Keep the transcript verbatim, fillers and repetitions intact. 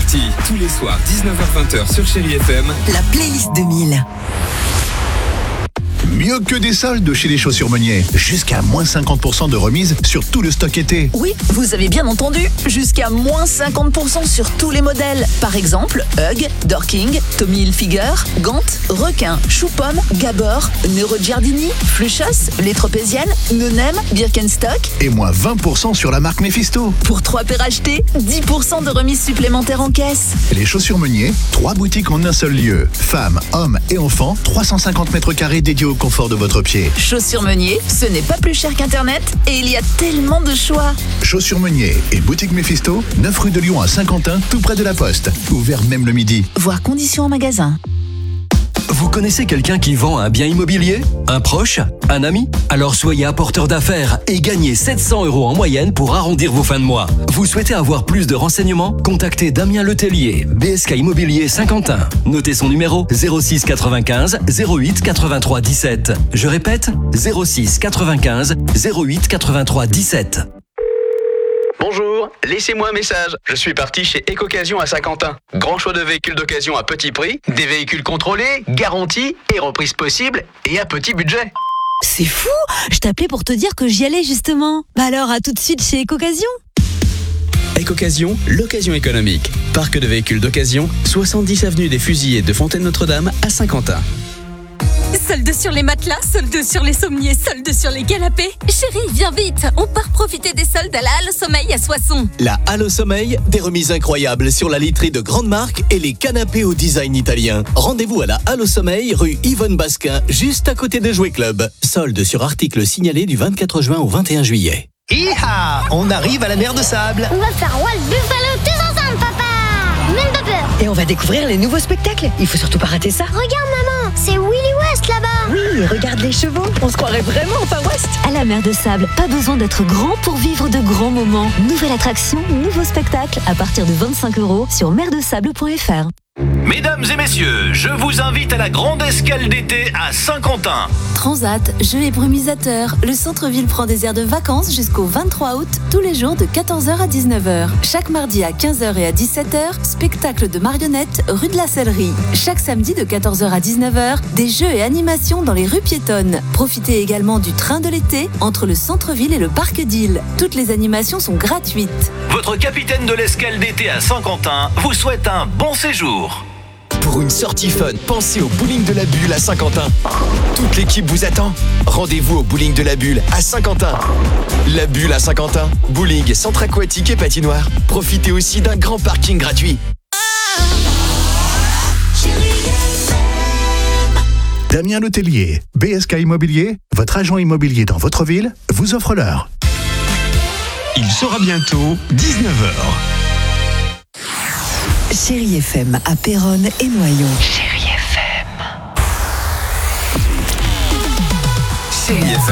party. Tous les soirs, dix-neuf heures vingt sur Chérie F M. La playlist deux mille. Mieux que des soldes chez les Chaussures Meunier. Jusqu'à moins cinquante pour cent de remise sur tout le stock été. Oui, vous avez bien entendu. Jusqu'à moins cinquante pour cent sur tous les modèles. Par exemple, Hug, Dorking, Tommy Hilfiger, Gant, Requin, Chou-Pomme, Gabor, Nero Giardini, Fluchos, Les Tropéziennes, Nonem, Birkenstock. Et moins vingt pour cent sur la marque Mephisto. Pour trois paires achetées, dix pour cent de remise supplémentaire en caisse. Les Chaussures Meunier, trois boutiques en un seul lieu. Femmes, hommes et enfants, trois cent cinquante mètres carrés dédiés au confort de votre pied. Chaussures Meunier, ce n'est pas plus cher qu'Internet et il y a tellement de choix. Chaussures Meunier et boutique Mephisto, neuf rue de Lyon à Saint-Quentin, tout près de la Poste. Ouvert même le midi. Voir conditions en magasin. Vous connaissez quelqu'un qui vend un bien immobilier? Un proche? Un ami? Alors soyez apporteur d'affaires et gagnez sept cents euros en moyenne pour arrondir vos fins de mois. Vous souhaitez avoir plus de renseignements? Contactez Damien Letellier, B S K Immobilier Saint-Quentin. Notez son numéro zéro six quatre-vingt-quinze zéro huit quatre-vingt-trois dix-sept. Je répète, zéro six quatre-vingt-quinze zéro huit quatre-vingt-trois dix-sept. Bonjour, laissez-moi un message. Je suis parti chez Écocassion à Saint-Quentin. Grand choix de véhicules d'occasion à petit prix, des véhicules contrôlés, garantis et reprises possibles et à petit budget. C'est fou! Je t'appelais pour te dire que j'y allais justement. Bah alors, à tout de suite chez Écocassion. Écocassion, l'occasion économique. Parc de véhicules d'occasion, soixante-dix avenue des Fusillés de Fontaine-Notre-Dame à Saint-Quentin. Solde sur les matelas, solde sur les sommiers, solde sur les canapés. Chérie, viens vite, on part profiter des soldes à la Halle au Sommeil à Soissons. La Halle au Sommeil, des remises incroyables sur la literie de grandes marques et les canapés au design italien. Rendez-vous à la Halle au Sommeil, rue Yvonne Basquin, juste à côté de Jouet Club. Solde sur articles signalés du vingt-quatre juin au vingt et un juillet. Hi-ha! On arrive à la mer de Sable. On va faire Wild Buffalo tous ensemble, papa! Même pas peur! Et on va découvrir les nouveaux spectacles. Il faut surtout pas rater ça. Regarde, maman, c'est Willy West là-bas. Oui, regarde les chevaux. On se croirait vraiment au Far West. À la mer de Sable, pas besoin d'être grand pour vivre de grands moments. Nouvelle attraction, nouveau spectacle à partir de vingt-cinq euros sur mer de sable point f r. Mesdames et messieurs, je vous invite à la grande escale d'été à Saint-Quentin. Transat, jeux et brumisateurs, le centre-ville prend des airs de vacances jusqu'au vingt-trois août, tous les jours de quatorze heures à dix-neuf heures. Chaque mardi à quinze heures et à dix-sept heures, spectacle de marionnettes rue de la Sellerie. Chaque samedi de quatorze heures à dix-neuf heures, des jeux et animations dans les rues piétonnes. Profitez également du train de l'été entre le centre-ville et le parc d'Île. Toutes les animations sont gratuites. Votre capitaine de l'escale d'été à Saint-Quentin vous souhaite un bon séjour. Pour une sortie fun, pensez au bowling de la Bulle à Saint-Quentin. Toute l'équipe vous attend. Rendez-vous au bowling de la Bulle à Saint-Quentin. La Bulle à Saint-Quentin, bowling, centre aquatique et patinoire. Profitez aussi d'un grand parking gratuit. Damien Letellier, B S K Immobilier, votre agent immobilier dans votre ville, vous offre l'heure. Il sera bientôt dix-neuf heures. Chérie F M à Péronne et Noyon. Chérie F M. Chérie F M.